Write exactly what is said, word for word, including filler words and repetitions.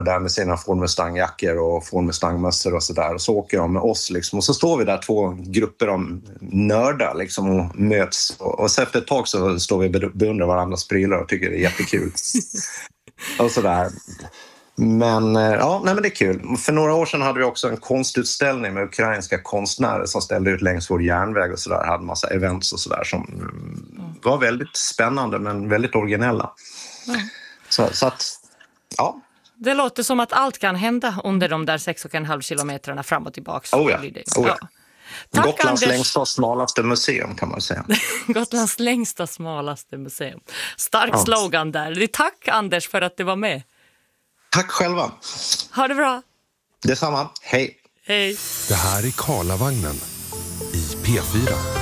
där med sina Ford Mustang-jackor och Ford Mustang-mössor och sådär. Och så åker de med oss liksom. Och så står vi där två grupper om nördar liksom och möts. Och, och så efter ett tag så står vi och beundrar varandras prylar och tycker det är jättekul. och sådär. Men ja, nej men det är kul. För några år sedan hade vi också en konstutställning med ukrainska konstnärer som ställde ut längs vår järnväg och sådär. Hade massa events och sådär som mm. var väldigt spännande men väldigt originella. Mm. Så, så att, ja. Det låter som att allt kan hända under de där sex och en halv kilometrarna fram och tillbaka. Oh ja, oh ja. Ja. Tack, Gotlands Anders. längsta och smalaste museum kan man säga. Gotlands längsta smalaste museum. Stark ja. slogan där. Tack Anders för att du var med. Tack själva. Ha det bra. Detsamma. Hej. Hej. Det här är Karlavagnen i P fyra.